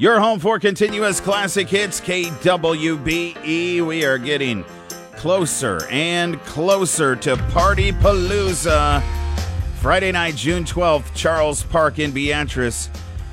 Your home for continuous classic hits, KWBE. We are getting closer and closer to Party Palooza. Friday night, June 12th, Charles Park in Beatrice.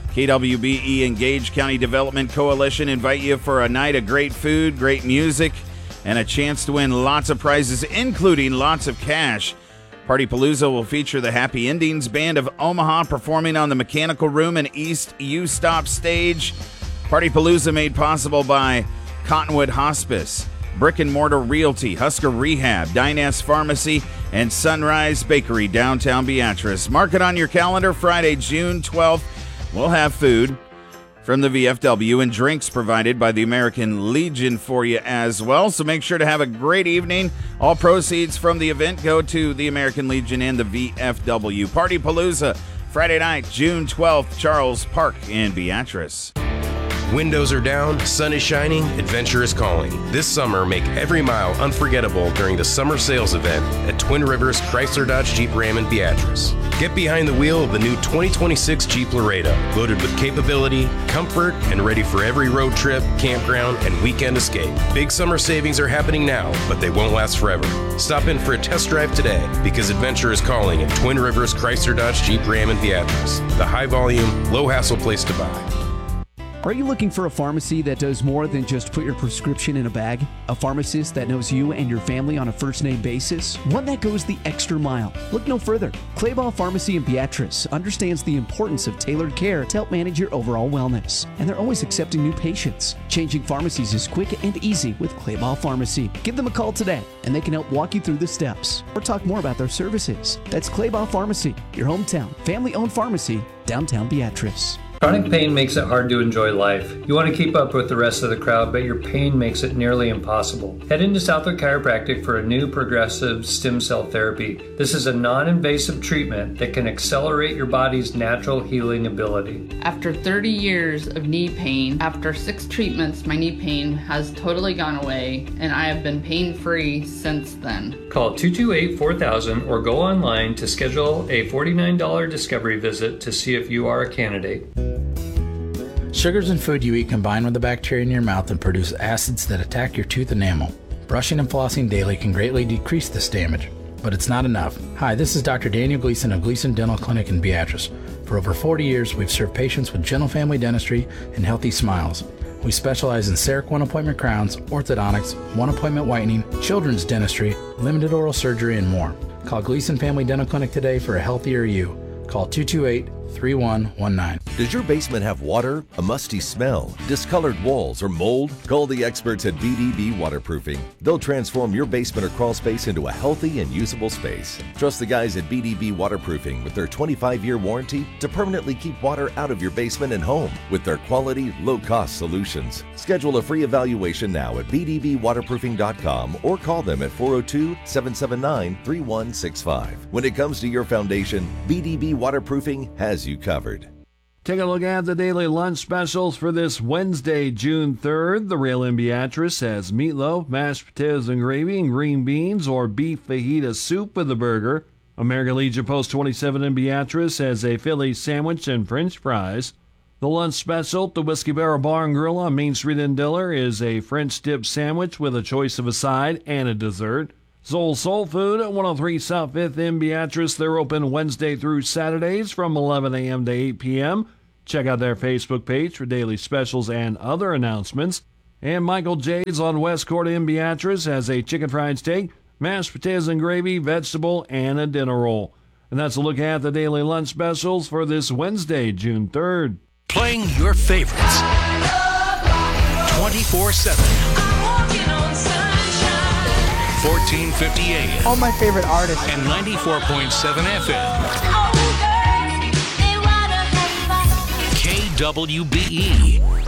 KWBE and Gage County Development Coalition invite you for a night of great food, great music, and a chance to win lots of prizes, including lots of cash. Party Palooza will feature the Happy Endings Band of Omaha performing on the Mechanical Room and East U-Stop stage. Party Palooza made possible by Cottonwood Hospice, Brick and Mortar Realty, Husker Rehab, Dynast Pharmacy, and Sunrise Bakery, downtown Beatrice. Mark it on your calendar, Friday, June 12th. We'll have food from the VFW and drinks provided by the American Legion for you as well. So make sure to have a great evening. All proceeds from the event go to the American Legion and the VFW. Party Palooza, Friday night, June 12th, Charles Park in Beatrice. Windows are down, sun is shining, adventure is calling. This summer, make every mile unforgettable during the summer sales event at Twin Rivers Chrysler Dodge Jeep Ram in Beatrice. Get behind the wheel of the new 2026 Jeep Laredo, loaded with capability, comfort, and ready for every road trip, campground, and weekend escape. Big summer savings are happening now, but they won't last forever. Stop in for a test drive today, because adventure is calling at Twin Rivers Chrysler Dodge Jeep Ram in Beatrice. The high-volume, low-hassle place to buy. Are you looking for a pharmacy that does more than just put your prescription in a bag? A pharmacist that knows you and your family on a first-name basis? One that goes the extra mile? Look no further. Clayball Pharmacy in Beatrice understands the importance of tailored care to help manage your overall wellness. And they're always accepting new patients. Changing pharmacies is quick and easy with Clayball Pharmacy. Give them a call today, and they can help walk you through the steps or talk more about their services. That's Clayball Pharmacy, your hometown, family-owned pharmacy, downtown Beatrice. Chronic pain makes it hard to enjoy life. You want to keep up with the rest of the crowd, but your pain makes it nearly impossible. Head into Southwood Chiropractic for a new progressive stem cell therapy. This is a non-invasive treatment that can accelerate your body's natural healing ability. After 30 years of knee pain, after 6 treatments, my knee pain has totally gone away, and I have been pain-free since then. Call 228-4000 or go online to schedule a $49 discovery visit to see if you are a candidate. Sugars in food you eat combine with the bacteria in your mouth and produce acids that attack your tooth enamel. Brushing and flossing daily can greatly decrease this damage, but it's not enough. Hi, this is Dr. Daniel Gleason of Gleason Dental Clinic in Beatrice. For over 40 years, we've served patients with gentle family dentistry and healthy smiles. We specialize in CEREC one-appointment crowns, orthodontics, one-appointment whitening, children's dentistry, limited oral surgery, and more. Call Gleason Family Dental Clinic today for a healthier you. Call 228-3119. Does your basement have water, a musty smell, discolored walls, or mold? Call the experts at BDB Waterproofing. They'll transform your basement or crawl space into a healthy and usable space. Trust the guys at BDB Waterproofing with their 25-year warranty to permanently keep water out of your basement and home with their quality, low-cost solutions. Schedule a free evaluation now at bdbwaterproofing.com or call them at 402-779-3165. When it comes to your foundation, BDB Waterproofing has you covered. Take a look at the daily lunch specials for this Wednesday, June 3rd. The Rail in Beatrice has meatloaf, mashed potatoes and gravy, and green beans or beef fajita soup with a burger. American Legion Post 27 in Beatrice has a Philly sandwich and french fries. The lunch special at the Whiskey Barrel Bar and Grill on Main Street in Diller is a French dip sandwich with a choice of a side and a dessert. Zoll Soul Food at 103 South 5th in Beatrice. They're open Wednesday through Saturdays from 11 a.m. to 8 p.m. Check out their Facebook page for daily specials and other announcements. And Michael J's on West Court in Beatrice has a chicken fried steak, mashed potatoes and gravy, vegetable, and a dinner roll. And that's a look at the daily lunch specials for this Wednesday, June 3rd. Playing your favorites 24/7. 1450 AM. All my favorite artists. And 94.7 FM. KWBE.